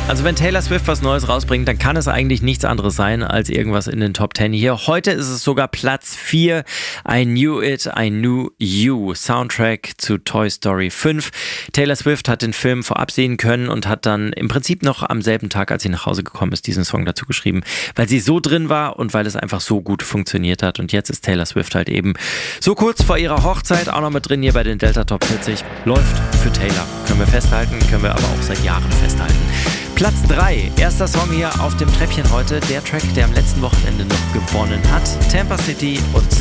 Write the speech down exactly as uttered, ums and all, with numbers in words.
Also wenn Taylor Swift was Neues rausbringt, dann kann es eigentlich nichts anderes sein als irgendwas in den Top Ten hier. Heute ist es sogar Platz vier. I Knew It, I Knew You. Soundtrack zu Toy Story fünf. Taylor Swift hat den Film vorab sehen können und hat dann im Prinzip noch am selben Tag, als sie nach Hause gekommen ist, diesen Song dazu geschrieben, weil sie so drin war und weil es einfach so gut funktioniert hat. Und jetzt ist Taylor Swift halt eben so kurz vor ihrer Hochzeit auch noch mit drin hier bei den Delta Top vierzig. Läuft für Taylor. Können wir festhalten, können wir aber auch seit Jahren festhalten. Platz drei, erster Song hier auf dem Treppchen heute, der Track, der am letzten Wochenende noch gewonnen hat, Tampa City und